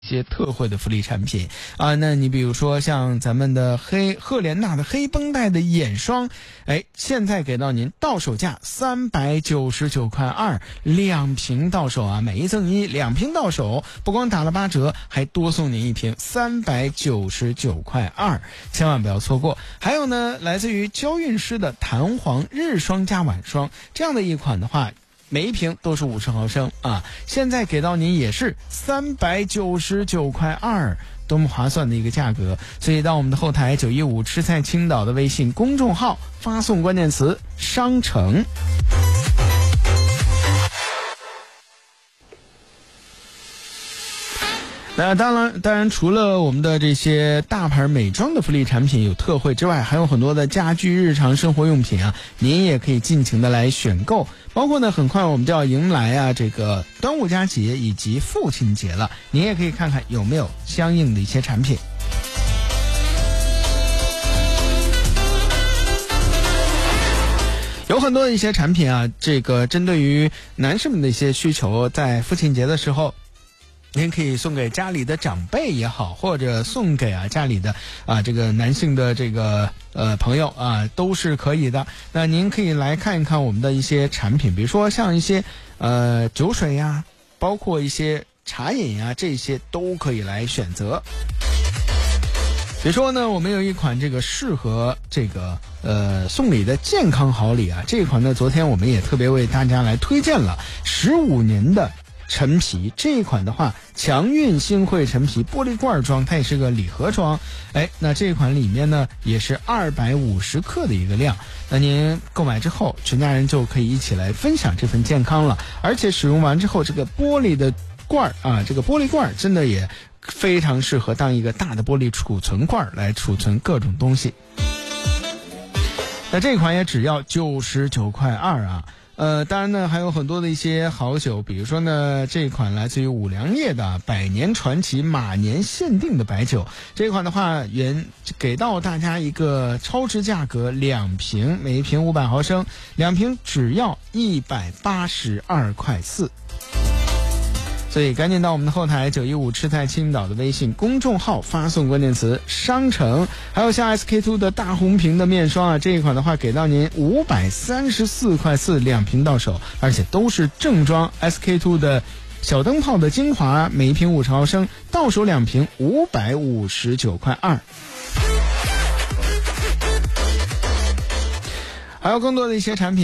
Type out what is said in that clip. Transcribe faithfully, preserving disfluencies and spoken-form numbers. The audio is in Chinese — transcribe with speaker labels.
Speaker 1: 些特惠的福利产品啊。那你比如说像咱们的黑赫莲娜的黑绷带的眼霜，哎，现在给到您到手价三百九十九块二，两瓶到手啊，买一赠一，两瓶到手，不光打了八折，还多送您一瓶，三百九十九块二，千万不要错过。还有呢，来自于娇韵诗的弹簧日霜加晚霜，这样的一款的话，每一瓶都是五十毫升啊，现在给到您也是三百九十九块二，多么划算的一个价格。所以到我们的后台九一五吃菜青岛的微信公众号发送关键词商城。那当然当然除了我们的这些大牌美妆的福利产品有特惠之外，还有很多的家居日常生活用品啊，您也可以尽情的来选购。包括呢，很快我们就要迎来啊这个端午佳节以及父亲节了，您也可以看看有没有相应的一些产品。有很多的一些产品啊，这个针对于男士们的一些需求，在父亲节的时候，您可以送给家里的长辈也好，或者送给啊家里的啊这个男性的这个呃朋友啊，都是可以的。那您可以来看一看我们的一些产品，比如说像一些呃酒水呀，包括一些茶饮呀，这些都可以来选择。比如说呢，我们有一款这个适合这个呃送礼的健康好礼啊，这一款呢，昨天我们也特别为大家来推荐了十五年的陈皮，这一款的话，强韵星汇陈皮玻璃罐装，它也是个礼盒装。哎，那这一款里面呢，也是二百五十克的一个量。那您购买之后，全家人就可以一起来分享这份健康了。而且使用完之后，这个玻璃的罐啊，这个玻璃罐真的也非常适合当一个大的玻璃储存罐来储存各种东西。那这款也只要九十九块二啊。呃，当然呢，还有很多的一些好酒，比如说呢，这款来自于五粮液的百年传奇马年限定的白酒，这款的话，原给到大家一个超值价格，两瓶，每一瓶五百毫升，两瓶只要一百八十二块四。所以赶紧到我们的后台九一五吃菜青岛的微信公众号发送关键词商城。还有像 S K two 的大红瓶的面霜啊，这一款的话给到您五百三十四块四，两瓶到手，而且都是正装 S K two 的小灯泡的精华，每一瓶五十毫升，到手两瓶五百五十九块二。还有更多的一些产品。